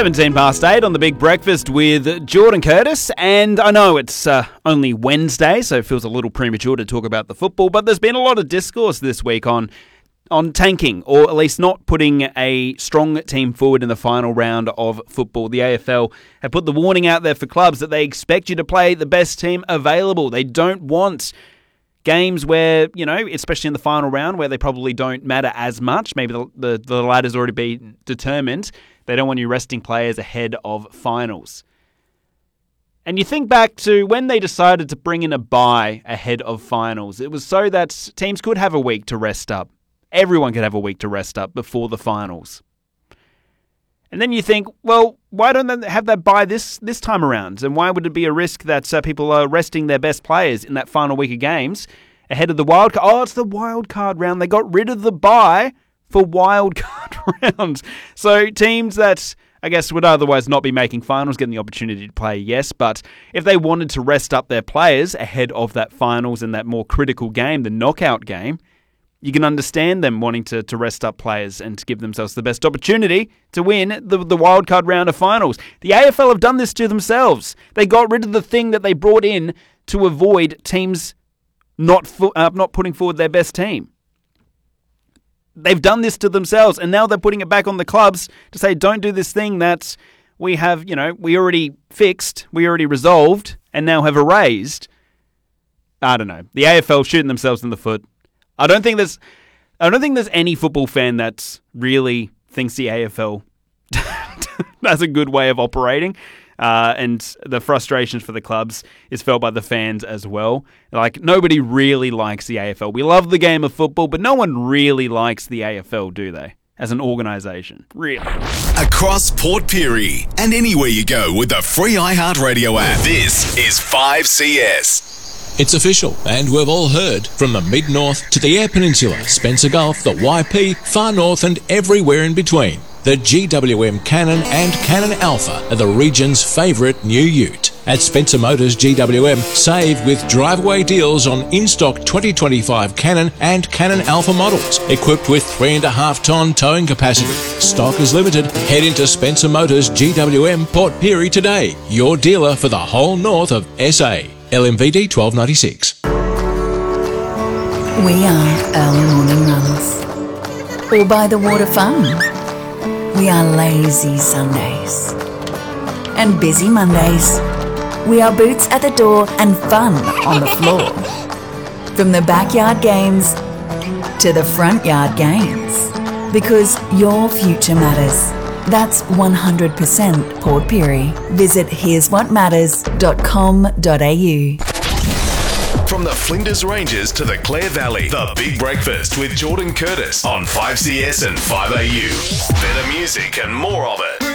17 past 8 on the Big Breakfast with Jordan Curtis, and I know it's only Wednesday, so it feels a little premature to talk about the football, but there's been a lot of discourse this week on tanking, or at least not putting a strong team forward in the final round of football. The AFL have put the warning out there for clubs that they expect you to play the best team available. They don't want games where, especially in the final round, where they probably don't matter as much. Maybe the ladder's already been determined. They don't want you resting players ahead of finals. And you think back to when they decided to bring in a bye ahead of finals. It was so that teams could have a week to rest up. Everyone could have a week to rest up before the finals. And then you think, well, why don't they have that bye this time around? And why would it be a risk that people are resting their best players in that final week of games ahead of the wild card? Oh, it's the wild card round. They got rid of the bye for wild card rounds. So teams that, I guess, would otherwise not be making finals, getting the opportunity to play, yes. But if they wanted to rest up their players ahead of that finals and that more critical game, the knockout game, you can understand them wanting to rest up players and to give themselves the best opportunity to win the wildcard round of finals. The AFL have done this to themselves. They got rid of the thing that they brought in to avoid teams not putting forward their best team. They've done this to themselves, and now they're putting it back on the clubs to say, don't do this thing that we have, we already fixed, we already resolved, and now have erased. I don't know. The AFL shooting themselves in the foot. I don't think there's any football fan that really thinks the AFL has a good way of operating, and the frustrations for the clubs is felt by the fans as well. Like, nobody really likes the AFL. We love the game of football, but no one really likes the AFL, do they? As an organisation, really. Across Port Pirie and anywhere you go with the free iHeartRadio app. This is 5CS. It's official, and we've all heard. From the Mid-North to the Eyre Peninsula, Spencer Gulf, the YP, Far North and everywhere in between. The GWM Cannon and Cannon Alpha are the region's favourite new ute. At Spencer Motors GWM, save with drive-away deals on in-stock 2025 Cannon and Cannon Alpha models, equipped with 3.5-tonne towing capacity. Stock is limited. Head into Spencer Motors GWM Port Pirie today, your dealer for the whole north of SA. LMVD 1296. We are early morning runs, or by the water fun. We are lazy Sundays and busy Mondays. We are boots at the door and fun on the floor. From the backyard games to the front yard games, because your future matters. That's 100% Port Pirie. Visit here'swhatmatters.com.au. From the Flinders Ranges to the Clare Valley, the Big Breakfast with Jordan Curtis on 5CS and 5AU. Better music and more of it.